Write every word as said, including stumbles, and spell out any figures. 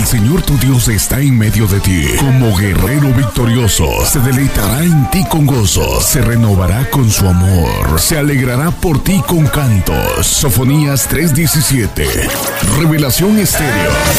el Señor tu Dios está en medio de ti, como guerrero victorioso, se deleitará en ti con gozo, se renovará con su amor, se alegrará por ti con cantos. Sofonías tres diecisiete. Revelación Estéreo.